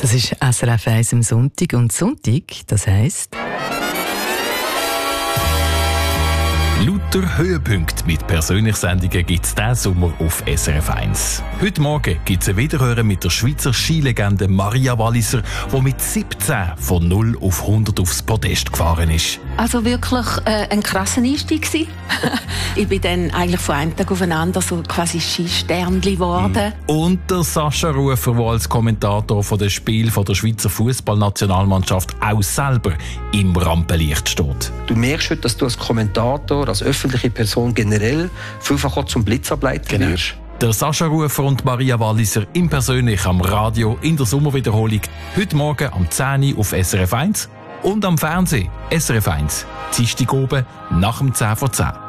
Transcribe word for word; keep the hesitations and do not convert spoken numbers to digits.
Das ist S R F eins am Sonntag. Und Sonntag, das heisst... Lauter Höhepunkte mit Persönlichsendungen gibt es diesen Sommer auf S R F eins. Heute Morgen gibt es ein Wiederhören mit der Schweizer Skilegende Maria Walliser, die mit siebzehn von null auf hundert aufs Podest gefahren ist. Also wirklich äh, ein krasser Einstieg gewesen. Ich bin dann eigentlich von einem Tag auf den anderen so quasi Skisternli geworden. Und der Sascha Rufer, der als Kommentator von den Spielen von der Schweizer Fußballnationalmannschaft auch selber im Rampenlicht steht. Du merkst heute, dass du als Kommentator, als öffentliche Person generell vielfach auch zum Blitzableiter genau. wirst. Der Sascha Rufer und Maria Walliser im Persönlich am Radio in der Sommerwiederholung. Heute Morgen am zehn Uhr auf S R F eins und am Fernsehen S R F eins. Dienstag oben nach dem zehn vor zehn.